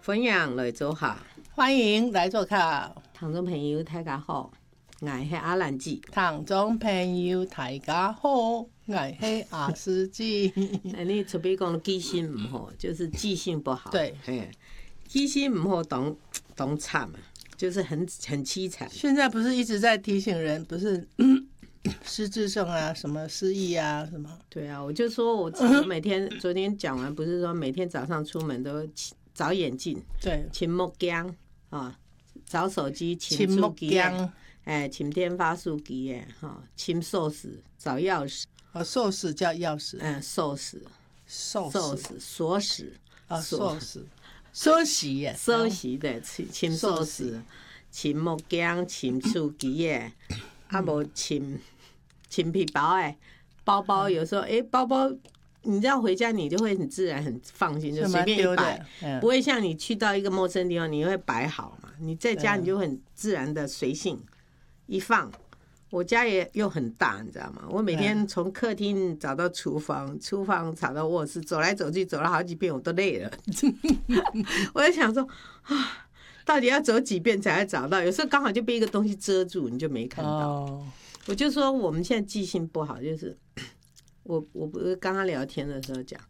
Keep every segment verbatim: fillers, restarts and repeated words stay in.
分享来做客， 欢迎来做客。 听众朋友大家好，我是阿兰姐。 听众朋友大家好，我是阿司机。 你除非讲记性不好，就是记性不好。 对， 记性不好当当惨嘛，就是很很凄惨。 现在不是一直在提醒人，不是失智症啊，什么失忆啊，什么？ 对啊，我就说我每天昨天讲完，不是说每天早上出门都找眼镜， 对， 氰木姜啊，找手机氰木姜，哎，氰天发素机耶，哈，氰寿司找钥匙， 哦，寿司叫钥匙， 嗯，寿司， 寿寿司锁匙啊，寿司，寿司耶， 寿司的氰寿司，氰木姜，氰素机耶，啊无氰氰皮包哎，包包有时候哎包包。你知道回家你就会很自然很放心，就随便一摆，不会像你去到一个陌生地方你会摆好嘛。你在家你就很自然的随性一放。我家也又很大，你知道吗？我每天从客厅找到厨房，厨房找到卧室，走来走去走了好几遍，我都累了。我在想说啊，到底要走几遍才会找到？有时候刚好就被一个东西遮住，你就没看到。哦、我就说我们现在记性不好，就是。我我不是刚刚聊天的时候讲，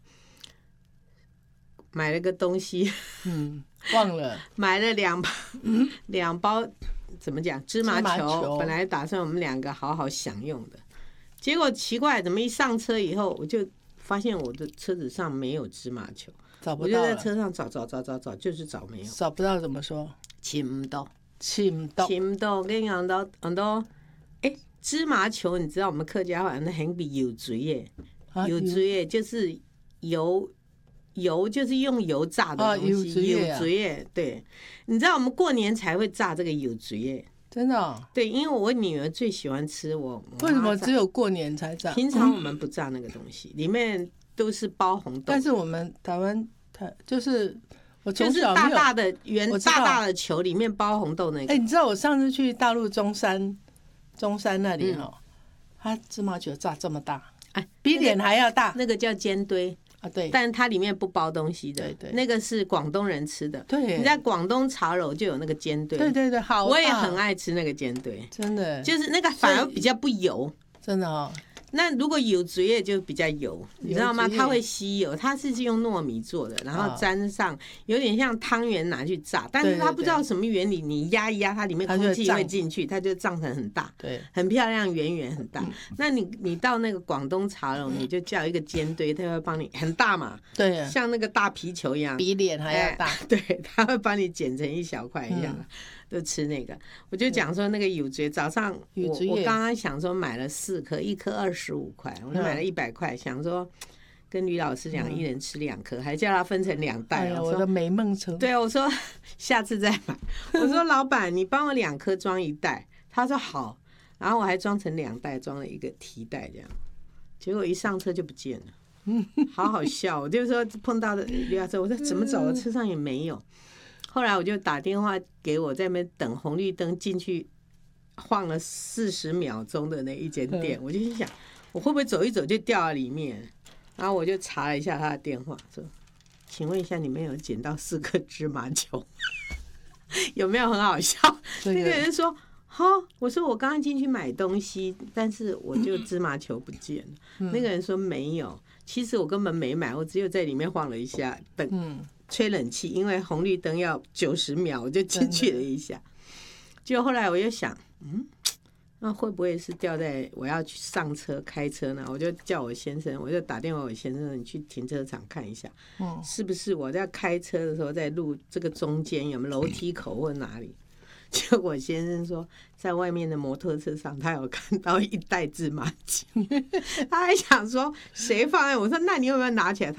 买了个东西， 嗯，忘了买了两包两包怎么讲芝麻 球, 芝麻球，本来打算我们两个好好享用的，结果奇怪，怎么一上车以后，我就发现我的车子上没有芝麻球， 找不到了， 我就在车上找找找找找，就是找没有， 找不到怎么说？ 寻不到， 寻不到， 寻不到，跟你讲到很多，哎。芝麻球，你知道我们客家话那很比油水耶，油水耶就是油油就是用油炸的东西，油水耶。对，你知道我们过年才会炸这个油水耶， 真的、哦。 对，因为我女儿最喜欢吃我。 为什么只有过年才炸？ 平常我们不炸那个东西，里面都是包红豆。 但是我们台湾台就是我从小就是大大的圆大大的球，里面包红豆那个。 哎、欸，你知道我上次去大陆中山。中山那里哈、嗯，它芝麻球炸这么大，哎，比脸还要大。 那个叫煎堆啊，对， 但它里面不包东西的。 对对， 那个是广东人吃的。 对， 你在广东茶楼就有那个煎堆。 对对对，好， 我也很爱吃那个煎堆， 真的， 就是那个反而比较不油， 真的哦。 那如果有嘴也就比较油，你知道吗？它会吸油，它是用糯米做的，然后沾上有点像汤圆拿去炸，但是它不知道什么原理，你压一压，它里面空气会进去，它就胀成很大， 对， 很漂亮，圆圆很大。那你你到那个广东茶楼，你就叫一个煎堆，它会帮你很大嘛， 对， 像那个大皮球一样， 比脸还要大， 对，它会帮你剪成一小块一样。就吃那个，我就讲说那个油蕨，早上我我刚刚想说买了四颗，一颗二十五块，我就买了一百块，想说跟吕老师讲一人吃两颗，还叫他分成两袋。 哎呀，我的美梦成。 对，我说下次再买。我说老板，你帮我两颗装一袋，他说好，然后我还装成两袋，装了一个提袋这样，结果一上车就不见了，好好笑。我就说碰到的吕老师，我说怎么走了，车上也没有。后来我就打电话给我在那边等红绿灯进去晃了四十秒钟的那一间店，我就心想我会不会走一走就掉到里面，然后我就查了一下他的电话，说请问一下你们有捡到四颗芝麻球有没有很好笑？那个人说哈，我说我刚刚进去买东西，但是我就芝麻球不见了、嗯、那个人说没有，其实我根本没买，我只有在里面晃了一下等、嗯吹冷气，因为红绿灯要九十秒，我就进去了一下。就后来我又想，嗯，那会不会是掉在我要去上车开车呢？我就叫我先生，我就打电话我先生，你去停车场看一下，嗯，是不是我在开车的时候在路这个中间有没有楼梯口或哪里？结果我先生说，在外面的摩托车上，他有看到一袋芝麻球，他还想说谁放在？我说那你有没有拿起来？